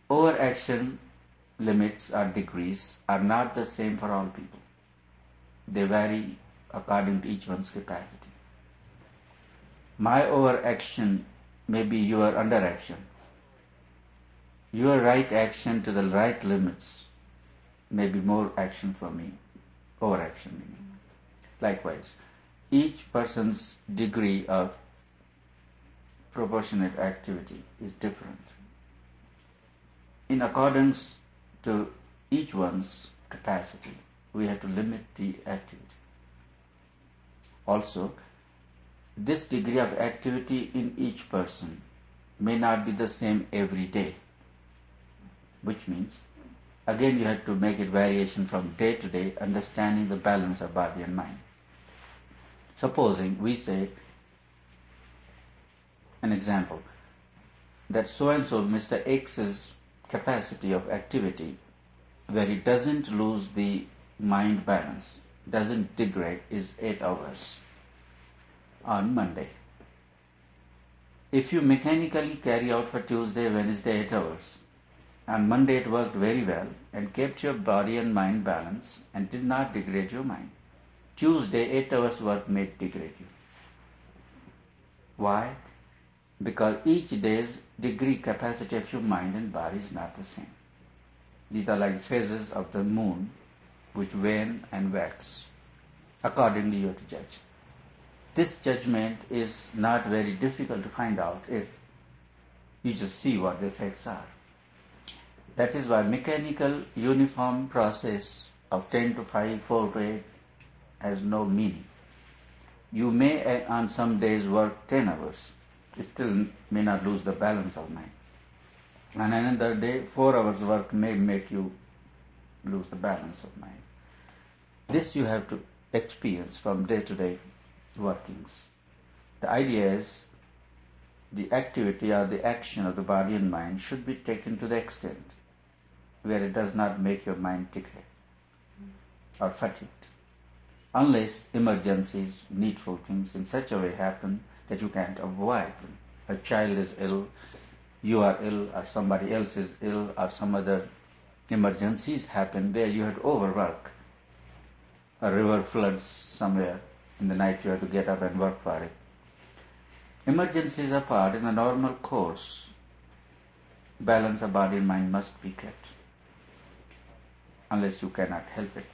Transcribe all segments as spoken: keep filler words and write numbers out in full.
overaction limits or degrees are not the same for all people. They vary according to each one's capacity. My overaction may be your underaction. Your right action to the right limits may be more action for me, overaction meaning. Likewise, each person's degree of proportionate activity is different. In accordance to each one's capacity, we have to limit the activity. Also, this degree of activity in each person may not be the same every day, which means, again you have to make it variation from day to day, understanding the balance of body and mind. Supposing we say, an example, that so-and-so, Mister X's capacity of activity, where he doesn't lose the mind balance, doesn't degrade, is eight hours on Monday. If you mechanically carry out for Tuesday, Wednesday eight hours, on Monday it worked very well and kept your body and mind balanced and did not degrade your mind. Tuesday eight hours work may degrade you. Why? Because each day's degree capacity of your mind and body is not the same. These are like phases of the moon which wane and wax. Accordingly you have to judge. This judgment is not very difficult to find out if you just see what the effects are. That is why mechanical uniform process of ten to five, four to eight has no meaning. You may on some days work ten hours, you still may not lose the balance of mind. On another day, four hours work may make you lose the balance of mind. This you have to experience from day to day workings. The idea is the activity or the action of the body and mind should be taken to the extent where it does not make your mind degrade or fatigued, unless emergencies, needful things in such a way happen that you can't avoid them. A child is ill, you are ill, or somebody else is ill, or some other emergencies happen where you have to overwork. A river floods somewhere in the night, you have to get up and work for it. Emergencies apart, in a normal course, balance of body and mind must be kept, unless you cannot help it.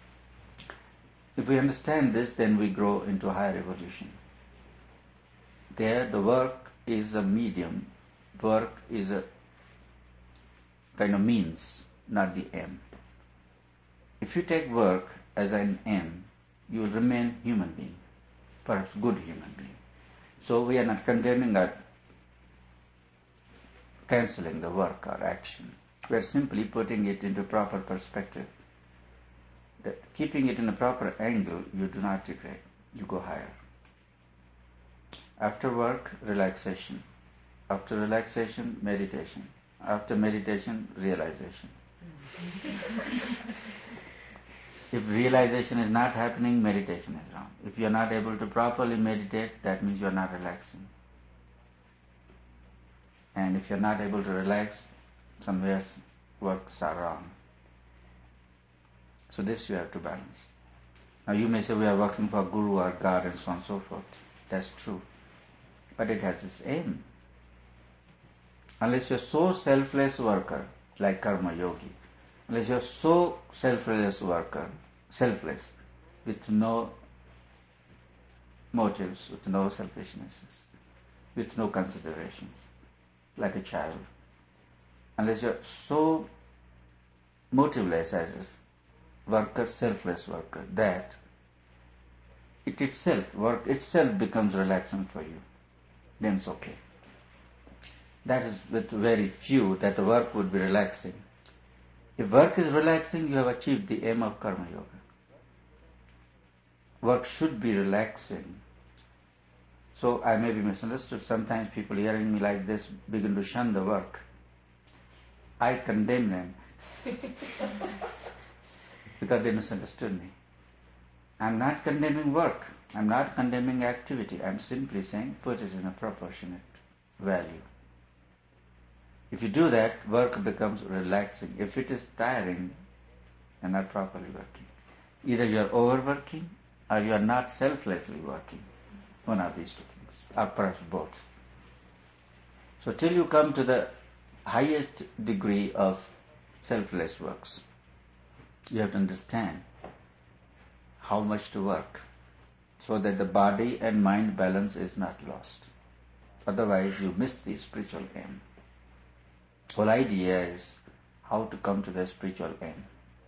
If we understand this, then we grow into higher evolution. There, the work is a medium. Work is a kind of means, not the aim. If you take work as an aim, you will remain human being, perhaps good human being. So we are not condemning or cancelling the work or action. We are simply putting it into proper perspective. That keeping it in a proper angle, you do not degrade, you go higher. After work, relaxation. After relaxation, meditation. After meditation, realization. If realization is not happening, meditation is wrong. If you are not able to properly meditate, that means you are not relaxing. And if you are not able to relax, somewhere works are wrong. So this you have to balance. Now you may say we are working for Guru or God and so on and so forth. That's true. But it has its aim. Unless you are so selfless worker, like Karma Yogi, unless you are so selfless worker, selfless, with no motives, with no selfishnesses, with no considerations, like a child, unless you are so motiveless as a worker, selfless worker, that it itself, work itself becomes relaxing for you, then it's okay. That is with very few that the work would be relaxing. If work is relaxing, you have achieved the aim of Karma Yoga. Work should be relaxing. So I may be misunderstood. Sometimes people hearing me like this begin to shun the work. I condemn them because they misunderstood me. I'm not condemning work. I'm not condemning activity. I'm simply saying put it in a proportionate value. If you do that, work becomes relaxing. If it is tiring, you're not properly working. Either you are overworking or you are not selflessly working. One of these two things, or perhaps both. So till you come to the highest degree of selfless works, you have to understand how much to work so that the body and mind balance is not lost. Otherwise you miss the spiritual aim. Whole idea is how to come to the spiritual aim.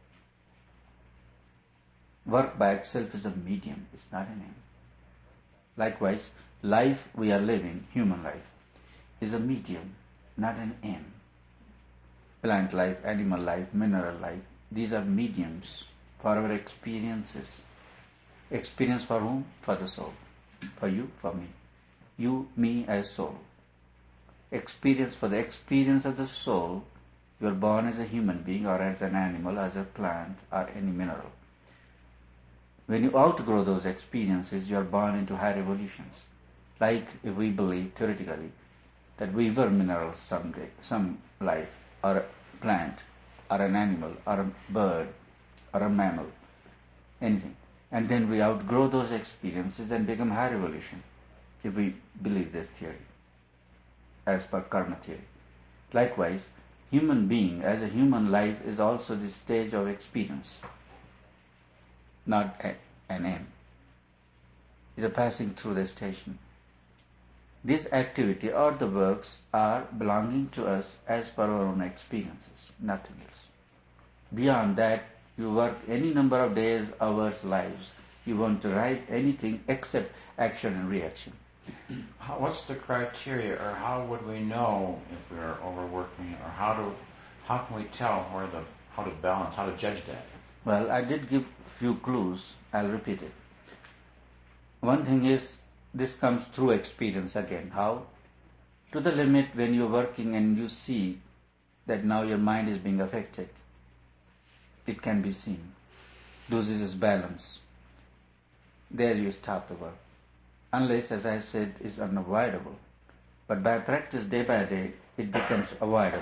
Work by itself is a medium, it's not an aim. Likewise, life we are living, human life, is a medium, not an aim. Plant life, animal life, mineral life, these are mediums for our experiences. Experience for whom? For the soul. For you, for me. You, me as soul. Experience for the experience of the soul, you are born as a human being or as an animal, as a plant or any mineral. When you outgrow those experiences, you are born into higher evolutions. Like if we believe theoretically that we were minerals someday, some life, or a plant, or an animal, or a bird, or a mammal, anything. And then we outgrow those experiences and become higher evolution, if we believe this theory, as per karma theory. Likewise, human being as a human life is also the stage of experience, not a, an aim. It's a passing through the station. This activity or the works are belonging to us as per our own experiences, nothing else. Beyond that, you work any number of days, hours, lives. You won't derive anything except action and reaction. How, what's the criteria, or how would we know if we are overworking, or how do how can we tell where the how to balance, how to judge that? Well, I did give few clues. I'll repeat it. One thing is, this comes through experience again. How? To the limit when you're working and you see that now your mind is being affected. It can be seen. Loses balance. There you stop the work. Unless, as I said, is unavoidable. But by practice day by day, it becomes avoidable.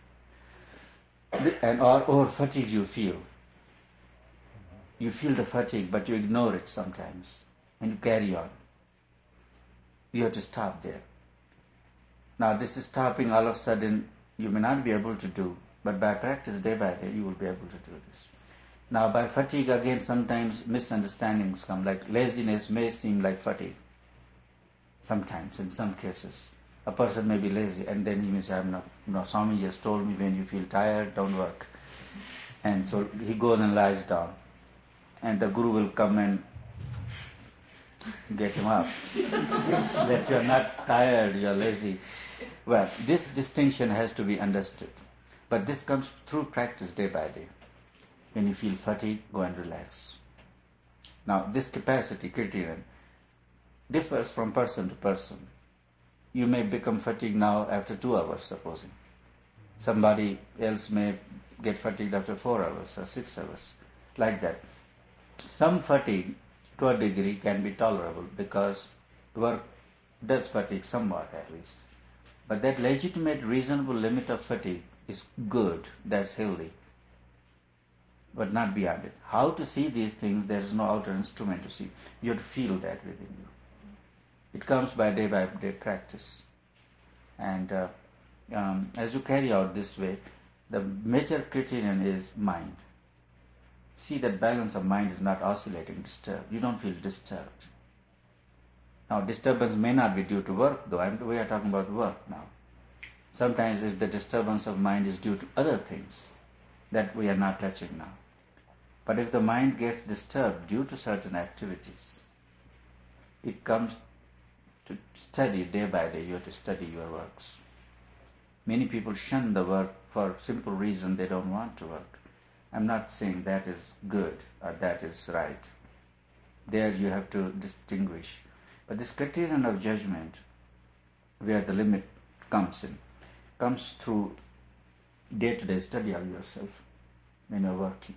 And or, or fatigue you feel. You feel the fatigue, but you ignore it sometimes. And you carry on. You have to stop there. Now this is stopping all of a sudden you may not be able to do, but by practice day by day you will be able to do this. Now by fatigue again sometimes misunderstandings come, like laziness may seem like fatigue. Sometimes, in some cases. A person may be lazy and then he may say, I'm not, no, Swami just told me when you feel tired, don't work. And so he goes and lies down. And the Guru will come and get him up. That you are not tired, you are lazy. Well, this distinction has to be understood. But this comes through practice day by day. When you feel fatigue, go and relax. Now, this capacity criterion differs from person to person. You may become fatigued now after two hours, supposing. Somebody else may get fatigued after four hours or six hours. Like that. Some fatigue, to a degree, can be tolerable because work does fatigue somewhat at least. But that legitimate, reasonable limit of fatigue is good, that's healthy. But not beyond it. How to see these things, there is no outer instrument to see. You have to feel that within you. It comes by day by day practice. And uh, um, as you carry out this way, the major criterion is mind. See that balance of mind is not oscillating, disturbed. You don't feel disturbed. Now, disturbance may not be due to work, though. I'm, we are talking about work now. Sometimes if the disturbance of mind is due to other things that we are not touching now. But if the mind gets disturbed due to certain activities, it comes to study day by day. You have to study your works. Many people shun the work for simple reason they don't want to work. I'm not saying that is good or that is right. There you have to distinguish. But this criterion of judgment, where the limit comes in, comes through day-to-day study of yourself when you're working.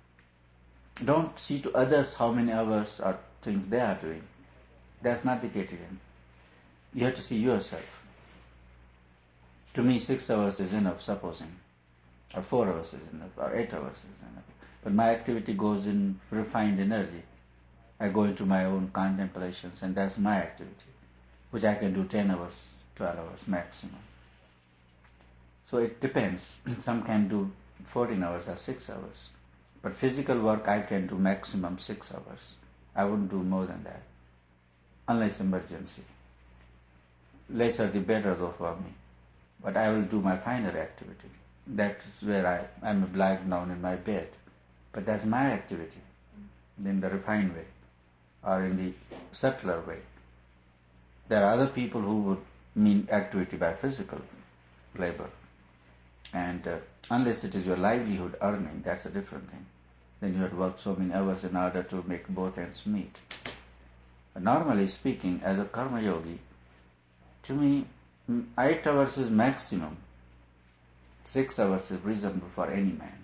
Don't see to others how many hours or things they are doing. That's not the criterion. You have to see yourself. To me, six hours is enough, supposing, or four hours is enough, or eight hours is enough. But my activity goes in refined energy. I go into my own contemplations, and that's my activity, which I can do ten hours, twelve hours maximum. So it depends. Some can do fourteen hours or six hours. But physical work I can do maximum six hours. I wouldn't do more than that, unless emergency. Lesser the better though for me. But I will do my finer activity. That is where I am lying down in my bed. But that's my activity, in the refined way, or in the subtler way. There are other people who would mean activity by physical labor. And uh, unless it is your livelihood earning, that's a different thing. Then you have to work so many hours in order to make both ends meet. But normally speaking, as a karma yogi, to me, eight hours is maximum. Six hours is reasonable for any man.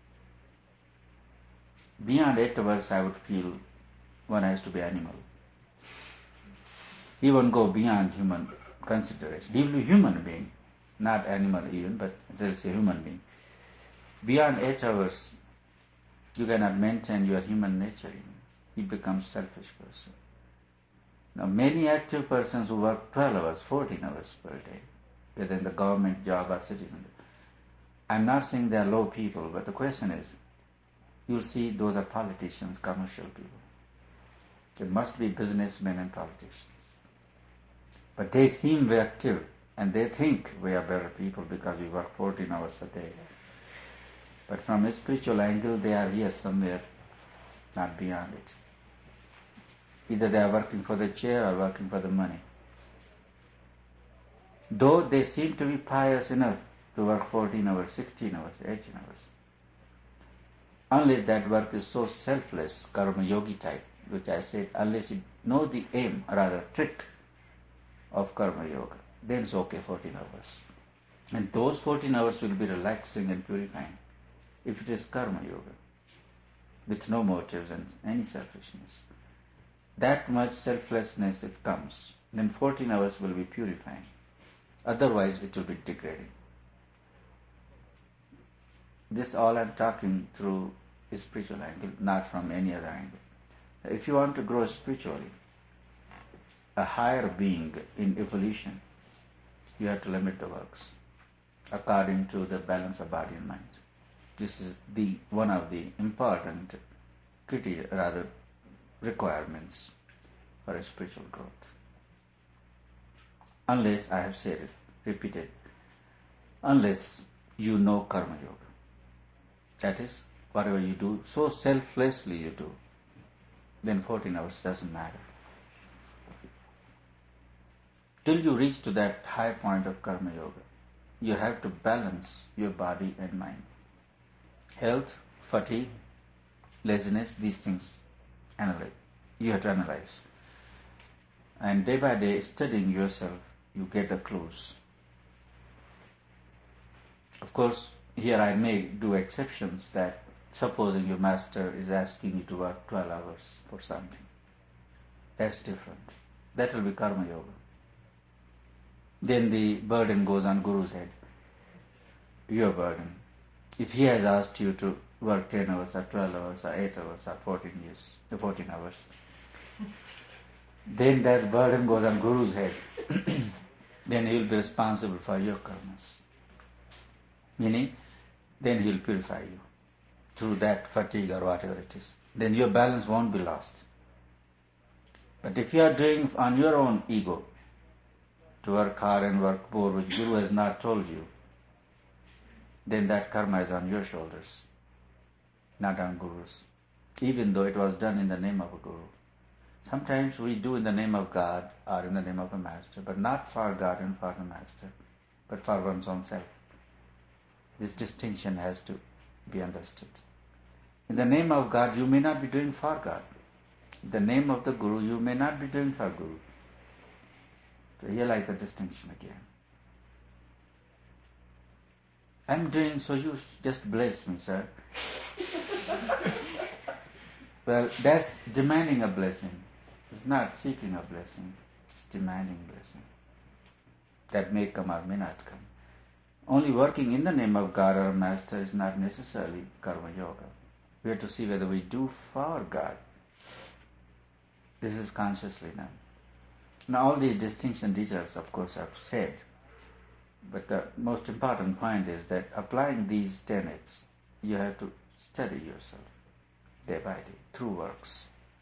Beyond eight hours, I would feel one has to be animal. Even go beyond human consideration. He will be human being, not animal even, but there is a human being. Beyond eight hours, you cannot maintain your human nature. He becomes selfish person. Now, many active persons who work twelve hours, fourteen hours per day, whether in the government job or citizen. I'm not saying they are low people, but the question is, you'll see those are politicians, commercial people. There must be businessmen and politicians. But they seem very active, and they think we are better people because we work fourteen hours a day. But from a spiritual angle, they are here somewhere, not beyond it. Either they are working for the chair or working for the money. Though they seem to be pious enough to work fourteen hours, sixteen hours, eighteen hours. Unless that work is so selfless, karma yogi type, which I said, unless you know the aim, or rather trick of karma yoga, then it's okay, fourteen hours. And those fourteen hours will be relaxing and purifying. If it is karma yoga, with no motives and any selfishness, that much selflessness if comes, then fourteen hours will be purifying. Otherwise it will be degrading. This all I'm talking through a spiritual angle, not from any other angle. If you want to grow spiritually, a higher being in evolution, you have to limit the works according to the balance of body and mind. This is the one of the important criteria, rather requirements for a spiritual growth. Unless, I have said it, repeated, unless you know karma yoga. That is, whatever you do, so selflessly you do, then fourteen hours doesn't matter. Till you reach to that high point of karma yoga, you have to balance your body and mind. Health, fatigue, laziness, these things, analyze. You have to analyze. And day by day, studying yourself, you get the clues. Of course, here I may do exceptions that supposing your master is asking you to work twelve hours for something. That's different. That will be karma yoga. Then the burden goes on Guru's head. Your burden. If he has asked you to work ten hours or twelve hours or eight hours or fourteen years, fourteen hours, then that burden goes on Guru's head. Then he will be responsible for your karmas. Meaning, then he will purify you through that fatigue or whatever it is. Then your balance won't be lost. But if you are doing on your own ego, to work hard and work poor, which Guru has not told you, then that karma is on your shoulders, not on Guru's. Even though it was done in the name of a Guru. Sometimes we do in the name of God or in the name of a master, but not for God and for the master, but for one's own self. This distinction has to be understood. In the name of God, you may not be doing for God. In the name of the Guru, you may not be doing for Guru. So realize the distinction again. I'm doing, so you just bless me, sir. Well, that's demanding a blessing. It's not seeking a blessing. It's demanding blessing. That may come or may not come. Only working in the name of God or Master is not necessarily Karma Yoga. We have to see whether we do for God. This is consciously done. Now all these distinction details, of course, I've said, but the most important point is that applying these tenets, you have to study yourself day by day through works.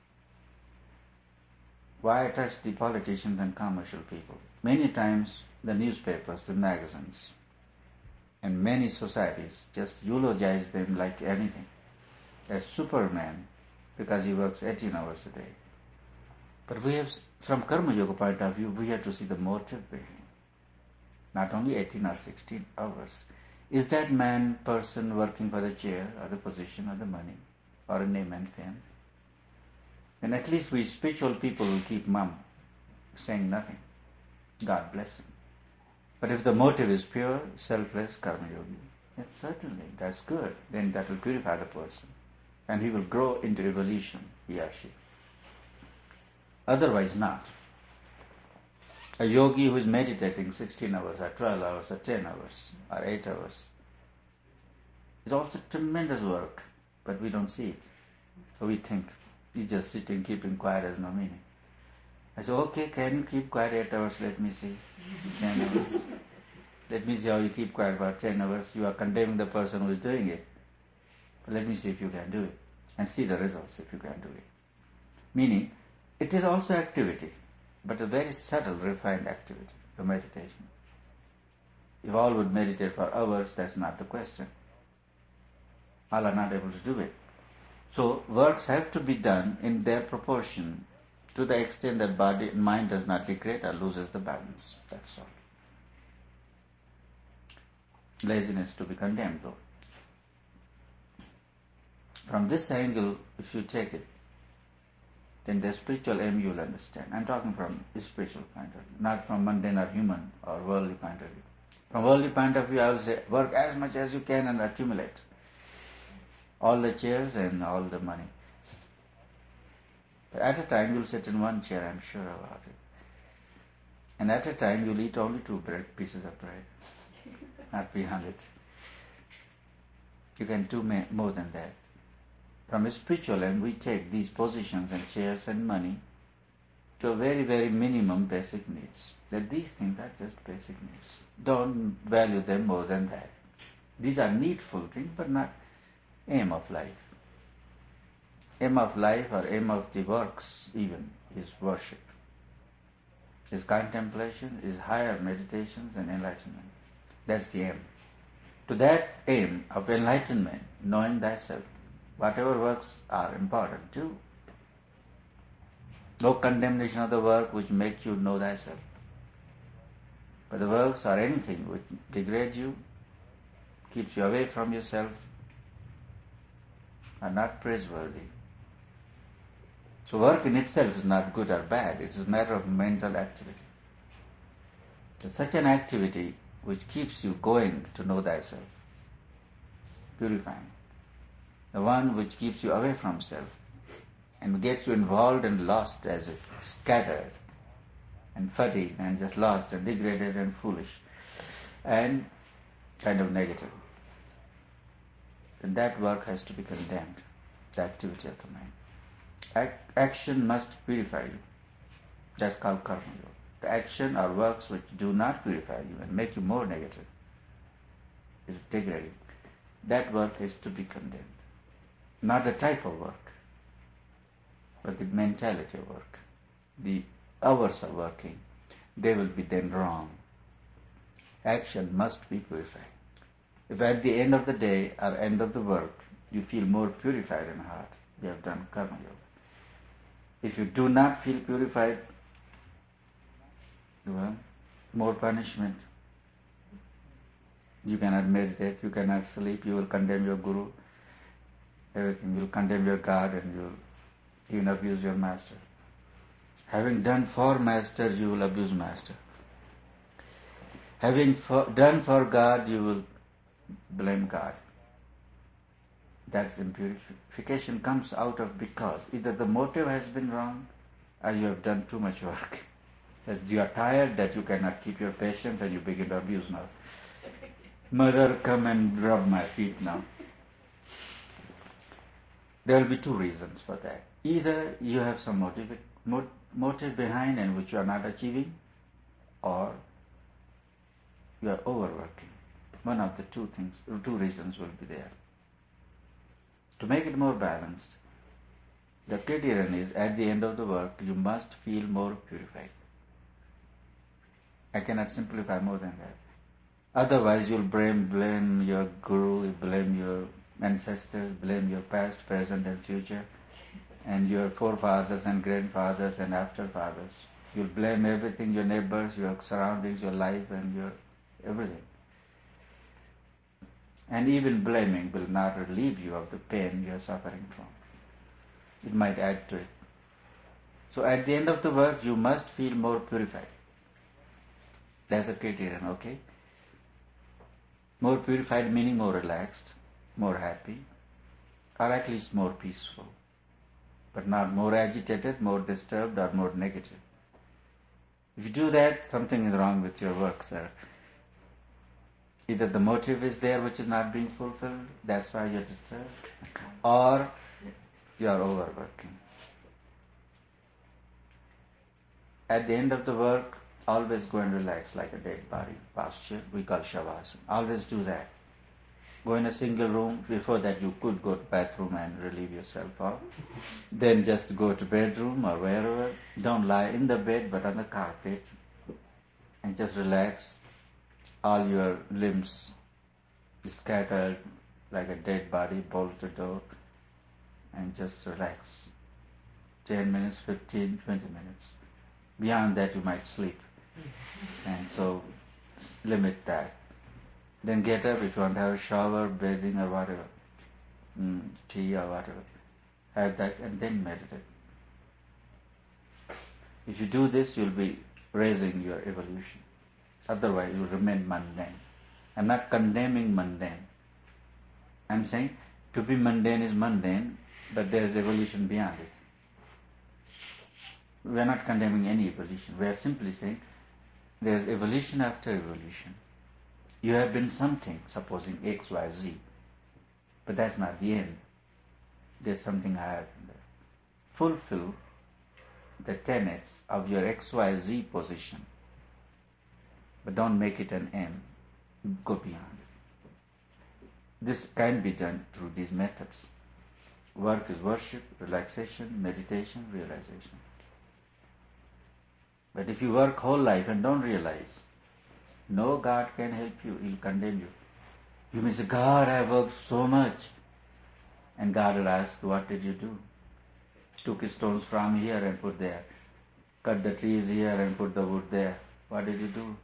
Why touch the politicians and commercial people? Many times the newspapers, the magazines, and many societies just eulogize them like anything, as Superman, because he works eighteen hours a day. But we have, from Karma Yoga point of view, we have to see the motive behind. Not only eighteen or sixteen hours. Is that man, person working for the chair or the position or the money or a name and fame? Then at least we spiritual people will keep mum, saying nothing. God bless him. But if the motive is pure, selfless Karma Yogi, then certainly that's good. Then that will purify the person. And he will grow into evolution, he or she. Otherwise not. A yogi who is meditating sixteen hours or twelve hours or ten hours or eight hours is also tremendous work, but we don't see it. So we think he's just sitting, keeping quiet has no meaning. I say, okay, can you keep quiet eight hours? Let me see. ten hours. Let me see how you keep quiet for ten hours. You are condemning the person who is doing it. But let me see if you can do it. And see the results if you can do it. Meaning, it is also activity, but a very subtle, refined activity, the meditation. If all would meditate for hours, that's not the question. All are not able to do it. So works have to be done in their proportion to the extent that body and mind does not degrade or loses the balance. That's all. Laziness to be condemned though. From this angle, if you take it, then the spiritual aim you will understand. I'm talking from a spiritual point of view, not from mundane or human or worldly point of view. From worldly point of view, I will say, work as much as you can and accumulate all the chairs and all the money. But at a time, you'll sit in one chair, I'm sure about it. And at a time, you'll eat only two bread, pieces of bread, not three hundred. You can do more than that. From a spiritual end, we take these positions and chairs and money to a very, very minimum basic needs. That these things are just basic needs. Don't value them more than that. These are needful things, but not aim of life. Aim of life or aim of the works even is worship. Is contemplation, is higher meditations and enlightenment. That's the aim. To that aim of enlightenment, knowing thyself, whatever works are important too. No condemnation of the work which makes you know thyself. But the works or anything which degrades you, keeps you away from yourself, are not praiseworthy. So work in itself is not good or bad, it is a matter of mental activity. So such an activity which keeps you going to know thyself, purifying. The one which keeps you away from self and gets you involved and lost as if scattered and fatigued and just lost and degraded and foolish and kind of negative. Then that work has to be condemned, the activity of the mind. Ac- action must purify you. That's called karma yoga. The action or works which do not purify you and make you more negative, is degrading. That work is to be condemned. Not the type of work, but the mentality of work. The hours of working, they will be then wrong. Action must be purified. If at the end of the day or end of the work, you feel more purified in heart, you have done karma yoga. If you do not feel purified, well, more punishment. You cannot meditate, you cannot sleep, you will condemn your guru, everything. You will condemn your God and you will even abuse your master. Having done for master, you will abuse master. Having for, done for God, you will blame God. That's impurification comes out of because either the motive has been wrong or you have done too much work. That you are tired, that you cannot keep your patience and you begin to abuse now. Mother, come and rub my feet now. There will be two reasons for that. Either you have some motive, motive behind and which you are not achieving, or you are overworking. One of the two things, two reasons will be there. To make it more balanced, the criterion is at the end of the work you must feel more purified. I cannot simplify more than that. Otherwise you'll blame, blame your guru, blame your ancestors, blame your past, present and future, and your forefathers and grandfathers and afterfathers. You'll blame everything, your neighbors, your surroundings, your life and your everything. And even blaming will not relieve you of the pain you are suffering from. It might add to it. So at the end of the work, you must feel more purified. That's a criterion, okay? More purified meaning more relaxed, more happy, or at least more peaceful. But not more agitated, more disturbed, or more negative. If you do that, something is wrong with your work, sir. Either the motive is there which is not being fulfilled, that's why you're disturbed, or you are overworking. At the end of the work, always go and relax like a dead body posture, we call shavasana. Always do that. Go in a single room. Before that you could go to bathroom and relieve yourself off. Then just go to bedroom or wherever. Don't lie in the bed but on the carpet and just relax. All your limbs scattered like a dead body, bolt the door and just relax. ten minutes, fifteen, twenty minutes. Beyond that you might sleep. And so limit that. Then get up if you want to have a shower, bathing or whatever, mm, tea or whatever. Have that and then meditate. If you do this, you'll be raising your evolution. Otherwise, you will remain mundane. I'm not condemning mundane. I'm saying to be mundane is mundane, but there is evolution beyond it. We are not condemning any evolution. We are simply saying there is evolution after evolution. You have been something, supposing X, Y, Z, but that's not the end. There's something higher than that. Fulfill the tenets of your X, Y, Z position, but don't make it an end. Go beyond it. This can be done through these methods. Work is worship, relaxation, meditation, realization. But if you work whole life and don't realize, no God can help you, He'll condemn you. You may say, God, I worked so much. And God will ask, what did you do? Took stones from here and put there. Cut the trees here and put the wood there. What did you do?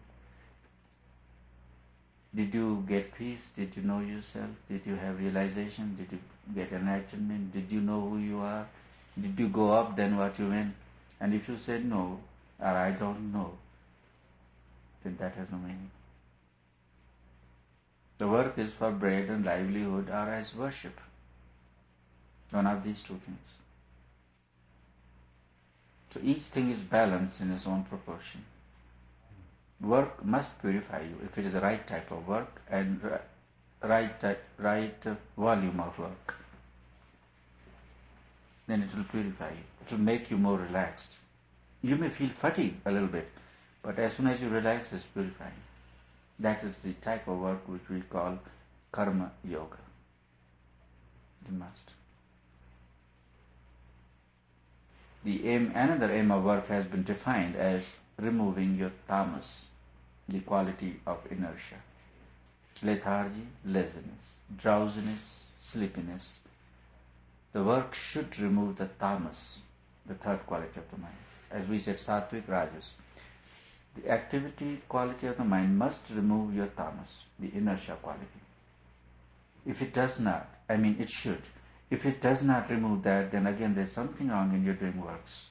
Did you get peace? Did you know yourself? Did you have realization? Did you get enlightenment? Did you know who you are? Did you go up then what you went? And if you said no, or I don't know, then that has no meaning. The work is for bread and livelihood or as worship. One of these two things. So each thing is balanced in its own proportion. Work must purify you if it is the right type of work and right right volume of work. Then it will purify you. It will make you more relaxed. You may feel fatigue a little bit, but as soon as you relax, it's purifying. That is the type of work which we call karma yoga. You must. The aim, another aim of work has been defined as removing your tamas, the quality of inertia, lethargy, laziness, drowsiness, sleepiness. The work should remove the tamas, the third quality of the mind. As we said, sattvic, rajas. The activity quality of the mind must remove your tamas, the inertia quality. If it does not, I mean it should, if it does not remove that, then again there's something wrong in your doing works.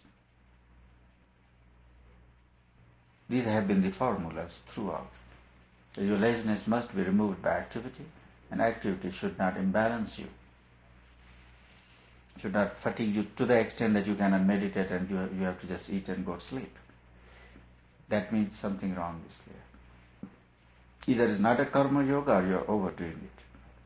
These have been the formulas throughout. So your laziness must be removed by activity, and activity should not imbalance you, should not fatigue you to the extent that you cannot meditate and you, you have to just eat and go to sleep. That means something wrong is there. Either it's not a karma yoga or you're overdoing it.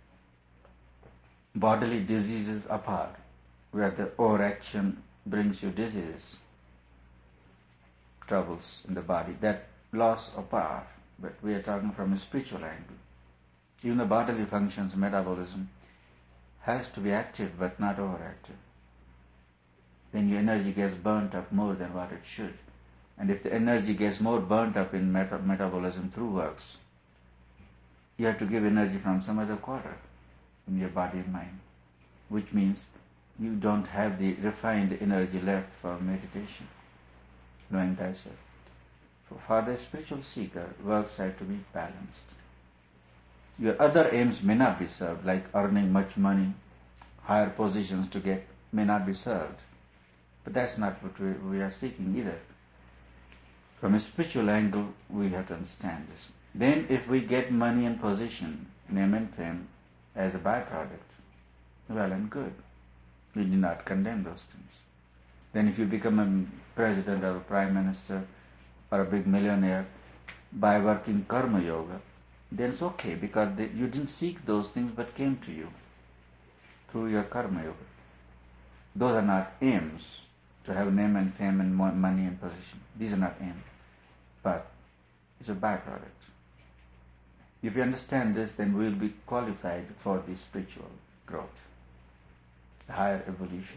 Bodily diseases apart, where the overaction brings you diseases, troubles in the body, that loss apart, but we are talking from a spiritual angle. Even the bodily functions, metabolism, has to be active but not overactive. Then your energy gets burnt up more than what it should. And if the energy gets more burnt up in meta- metabolism through works, you have to give energy from some other quarter in your body and mind, which means you don't have the refined energy left for meditation, knowing thyself. So for the spiritual seeker, works have to be balanced. Your other aims may not be served, like earning much money, higher positions to get, may not be served. But that's not what we, we are seeking either. From a spiritual angle, we have to understand this. Then if we get money and position, name and fame, as a byproduct, well and good. We do not condemn those things. Then if you become a president or a prime minister or a big millionaire by working karma yoga, then it's okay, because they, you didn't seek those things but came to you through your karma yoga. Those are not aims, to have name and fame and money and position. These are not aims, but it's a byproduct. If you understand this, then we will be qualified for the spiritual growth, the higher evolution.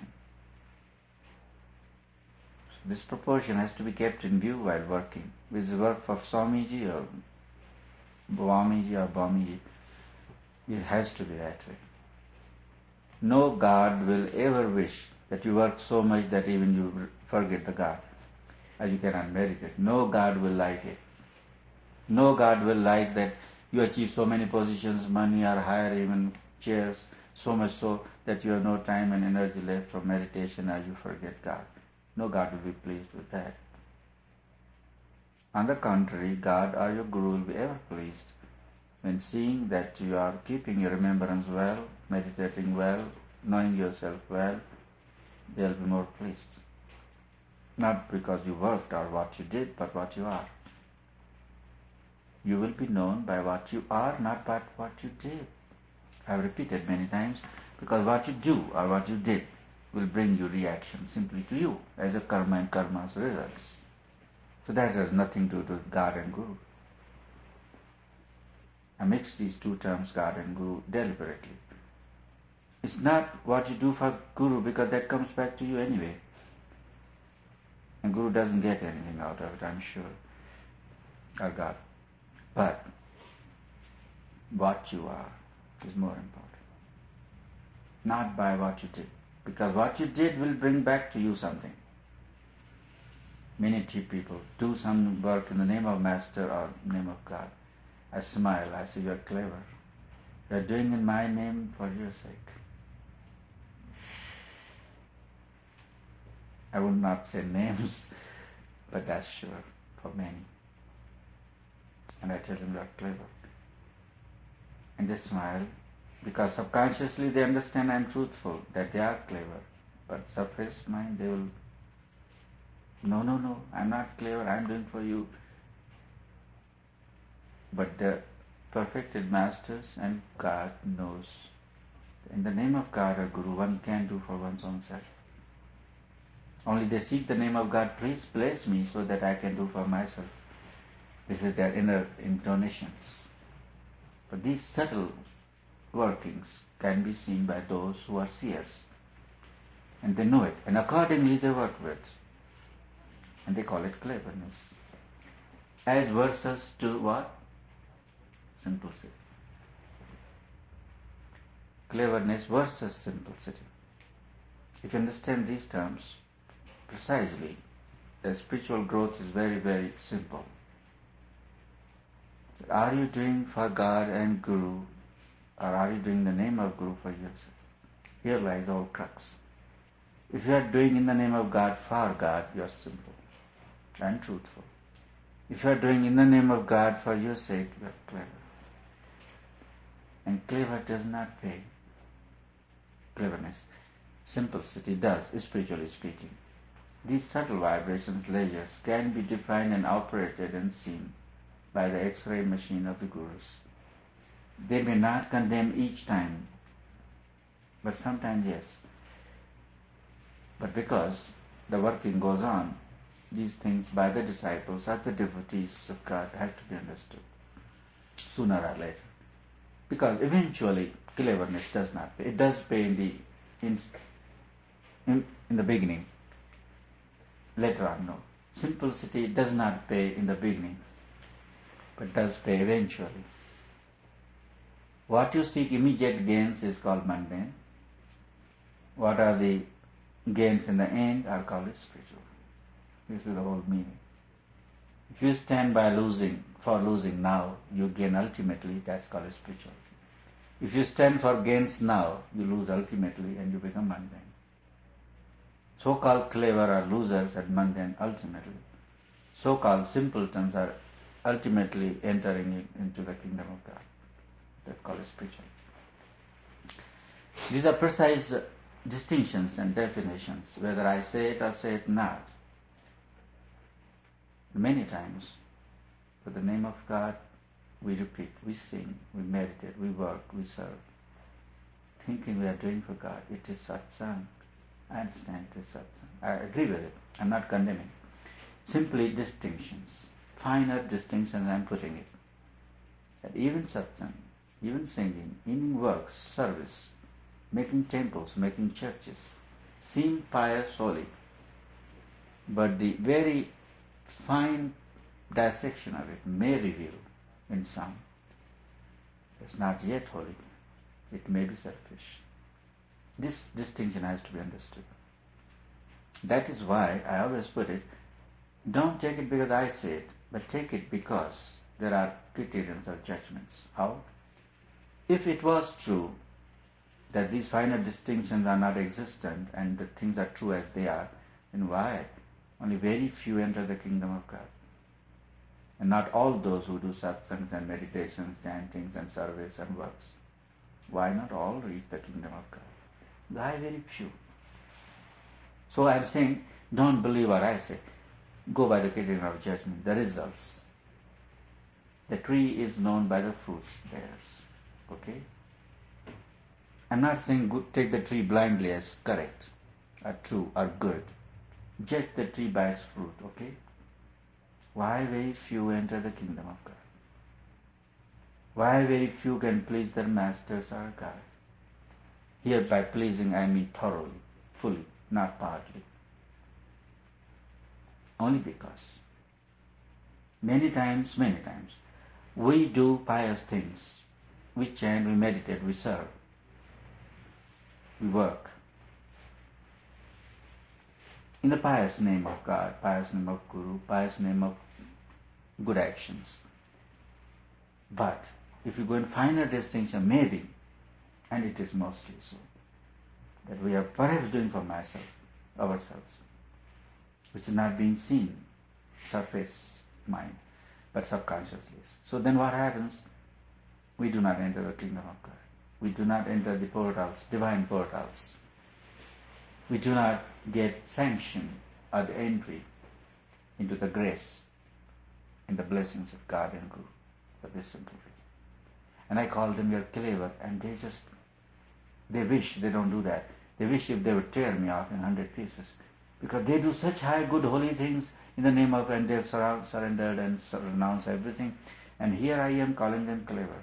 So this proportion has to be kept in view while working. With the work of Swamiji or Bwamiji or Bwamiji, it has to be that way. No God will ever wish that you work so much that even you forget the God, as you cannot meditate. No God will like it. No God will like that you achieve so many positions, money, or higher even chairs, so much so that you have no time and energy left for meditation as you forget God. No God will be pleased with that. On the contrary, God or your Guru will be ever pleased when seeing that you are keeping your remembrance well, meditating well, knowing yourself well. They will be more pleased. Not because you worked or what you did, but what you are. You will be known by what you are, not by what you did. I have repeated many times, because what you do or what you did will bring you reaction simply to you as a karma and karma's results. So that has nothing to do with God and Guru. I mix these two terms, God and Guru, deliberately. It's not what you do for Guru, because that comes back to you anyway. And Guru doesn't get anything out of it, I'm sure, or God. But what you are is more important. Not by what you did. Because what you did will bring back to you something. Many people do some work in the name of Master or name of God. I smile, I say, you're clever. You're doing in my name for your sake. I would not say names, but that's sure for many. And I tell them they are clever. And they smile, because subconsciously they understand I'm truthful, that they are clever. But suppressed mind, they will, no, no, no, I'm not clever, I'm doing for you. But the perfected masters and God knows. In the name of God or Guru, one can do for one's own self. Only they seek the name of God, please bless me so that I can do for myself. This is their inner intonations. But these subtle workings can be seen by those who are seers. And they know it. And accordingly they work with. And they call it cleverness. As versus to what? Simplicity. Cleverness versus simplicity. If you understand these terms precisely, the spiritual growth is very, very simple. Are you doing for God and Guru, or are you doing the name of Guru for yourself? Here lies all crux. If you are doing in the name of God for God, you are simple and truthful. If you are doing in the name of God for your sake, you are clever. And clever does not pay. Cleverness, simplicity does, spiritually speaking. These subtle vibrations, layers, can be defined and operated and seen by the X-ray machine of the gurus. They may not condemn each time, but sometimes yes. But because the working goes on, these things by the disciples or the devotees of God have to be understood sooner or later. Because eventually cleverness does not pay. It does pay in the in, in, in the beginning. Later on, no. Simplicity does not pay in the beginning, but does pay eventually. What you seek immediate gains is called mundane. What are the gains in the end are called spiritual. This is the whole meaning. If you stand by losing, for losing now, you gain ultimately, that's called spirituality. If you stand for gains now, you lose ultimately and you become mundane. So-called clever are losers and mundane ultimately. So-called simpletons are ultimately entering into the kingdom of God. That's called spiritual. These are precise distinctions and definitions, whether I say it or say it not. Many times, for the name of God, we repeat, we sing, we meditate, we work, we serve, thinking we are doing for God. It is satsang. I understand it is satsang. I agree with it. I'm not condemning. Simply distinctions, finer distinctions I am putting it. That even satsang, even singing, even works, service, making temples, making churches, seem pious, holy, but the very fine dissection of it may reveal in some it's not yet holy. It may be selfish. This distinction has to be understood. That is why I always put it, don't take it because I say it, but take it because there are criterions or judgments. How? If it was true that these finer distinctions are not existent and the things are true as they are, then why only very few enter the kingdom of God? And not all those who do satsangs and meditations, chantings and service and works. Why not all reach the kingdom of God? Why very few? So I am saying, don't believe what I say. Go by the criterion of judgment, the results. The tree is known by the fruit it bears. Okay? I'm not saying good, take the tree blindly as correct, or true, or good. Judge the tree by its fruit, okay? Why very few enter the kingdom of God? Why very few can please their masters or God? Here by pleasing I mean thoroughly, fully, not partly. Only because many times, many times, we do pious things. We chant, we meditate, we serve, we work. In the pious name of God, pious name of Guru, pious name of good actions. But if you go in finer distinction, maybe, and it is mostly so, that we are perhaps doing for myself, ourselves, which is not being seen, surface mind, but subconsciously. So then what happens? We do not enter the kingdom of God. We do not enter the portals, divine portals. We do not get sanction or the entry into the grace and the blessings of God and Guru for this simple reason. And I call them, you're clever, and they just, they wish they don't do that. They wish if they would tear me off in hundred pieces, because they do such high, good, holy things in the name of, and they've surround, surrendered and renounced everything, and here I am calling them clever.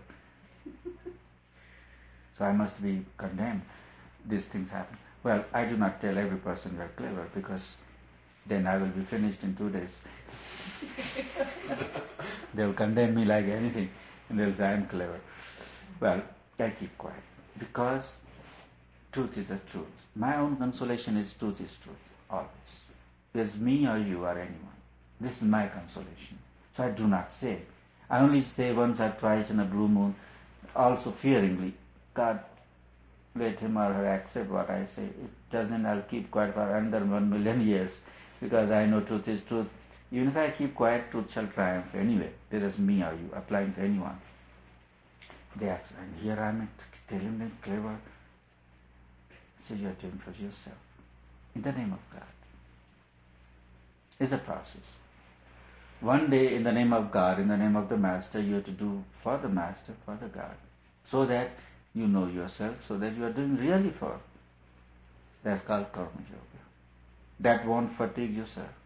So I must be condemned. These things happen. Well, I do not tell every person you're clever, because then I will be finished in two days. They will condemn me like anything, and they'll say I'm clever. Well, I keep quiet, because truth is the truth. My own consolation is truth is truth, always. It's me or you or anyone. This is my consolation. So I do not say. I only say once or twice in a blue moon, also fearingly, God, let him or her accept what I say. It doesn't, I'll keep quiet for another one million years, because I know truth is truth. Even if I keep quiet, truth shall triumph anyway. There is me or you, applying to anyone. They ask, and here I am telling them clever. So you are doing for yourself. In the name of God. It's a process. One day, in the name of God, in the name of the Master, you have to do for the Master, for the God, so that you know yourself, so that you are doing really for. That's called Karma Yoga. That won't fatigue you, sir.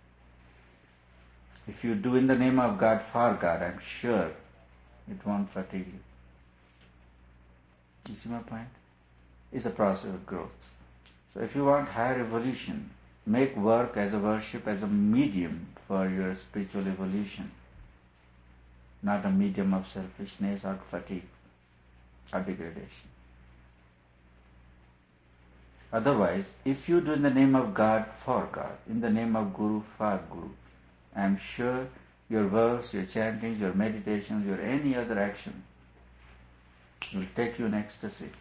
If you do in the name of God, for God, I'm sure it won't fatigue you. You see my point? It's a process of growth. So if you want higher evolution, make work as a worship, as a medium for your spiritual evolution, not a medium of selfishness or fatigue or degradation. Otherwise, if you do in the name of God, for God, in the name of Guru, for Guru, I am sure your verse, your chantings, your meditations, your any other action will take you in ecstasy.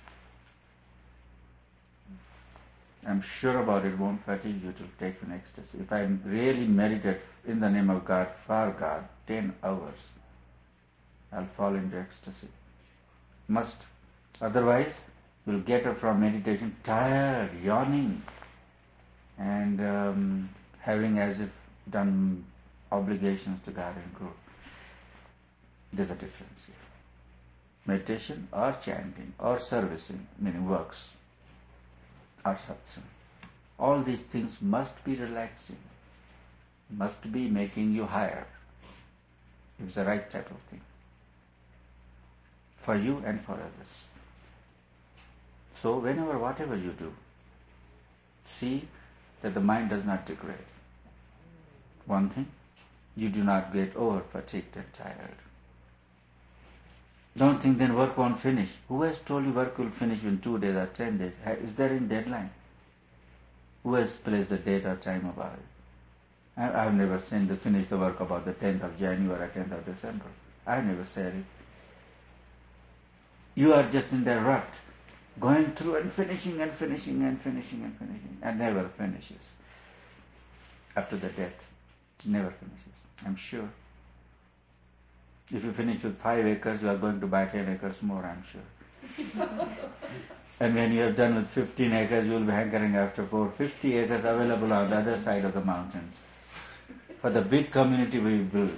I'm sure about it, won't fatigue you, to take you in ecstasy. If I really meditate in the name of God, for God, ten hours, I'll fall into ecstasy. Must. Otherwise, you'll get up from meditation tired, yawning, and um, having as if done obligations to God and Guru. There's a difference here. Meditation or chanting or servicing, meaning works, or satsang. All these things must be relaxing, must be making you higher. It's the right type of thing. For you and for others. So whenever, whatever you do, see that the mind does not degrade. One thing, you do not get over fatigued and tired. Don't think then work won't finish. Who has told you work will finish in two days or ten days? Is there any deadline? Who has placed a date or time about it? I, I've never seen to finish the work about the tenth of January or tenth of December. I never said it. You are just in that rut, going through and finishing and finishing and finishing and finishing, and never finishes. Up to the death, never finishes, I'm sure. If you finish with five acres, you are going to buy ten acres more, I'm sure. And when you have done with fifteen acres, you will be hankering after for fifty acres available on the other side of the mountains. For the big community we build.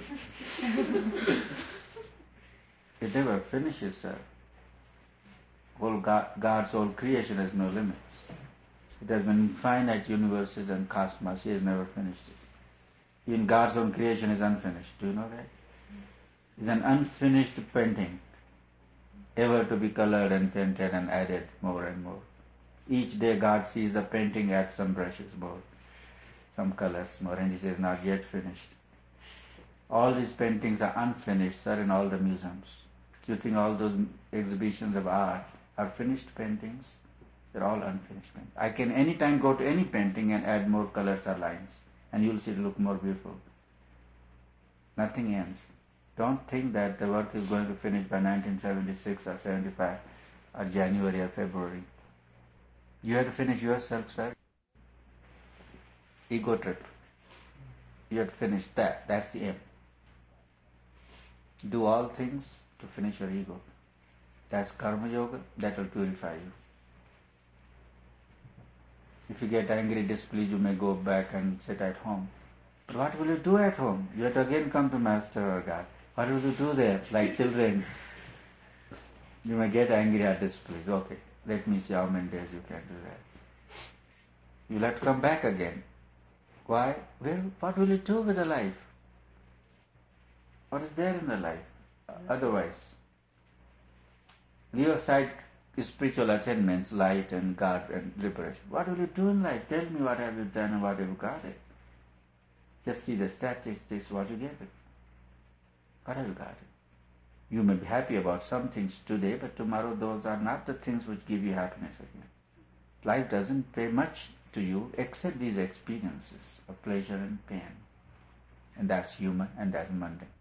It never finishes, sir. Whole God, God's whole creation has no limits. It has been infinite universes and cosmos. He has never finished it. Even God's own creation is unfinished. Do you know that? It's an unfinished painting, ever to be colored and painted and added more and more. Each day God sees the painting, adds some brushes more, some colors more, and He says, not yet finished. All these paintings are unfinished, sir, in all the museums. You think all those exhibitions of art are finished paintings? They're all unfinished paintings. I can anytime go to any painting and add more colors or lines, and you'll see it look more beautiful. Nothing ends. Don't think that the work is going to finish by nineteen seventy-six or seventy-five or January or February. You have to finish yourself, sir. Ego trip. You have to finish that. That's the aim. Do all things to finish your ego. That's Karma Yoga. That will purify you. If you get angry, displeased, you may go back and sit at home. But what will you do at home? You have to again come to Master or God. What will you do there? Like children, you may get angry or displeased. Okay, let me see how many days you can do that. You'll have to come back again. Why? Well, what will you do with the life? What is there in the life? Otherwise, leave aside spiritual attainments, light and God and liberation. What will you do in life? Tell me what have you done and what have you got it. Just see the statistics, what you get it. What have you got it? You may be happy about some things today, but tomorrow those are not the things which give you happiness again. Life doesn't pay much to you except these experiences of pleasure and pain. And that's human and that's mundane.